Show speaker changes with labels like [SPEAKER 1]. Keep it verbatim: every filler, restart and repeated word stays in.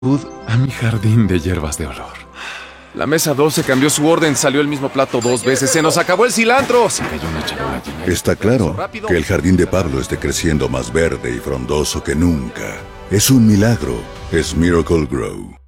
[SPEAKER 1] A mi jardín de hierbas de olor. La mesa doce cambió su orden, salió el mismo plato dos veces. ¡Se nos acabó el cilantro! Se cayó una charola llena de-
[SPEAKER 2] Está claro que el jardín de Pablo esté creciendo más verde y frondoso que nunca. Es un milagro. Es Miracle Grow.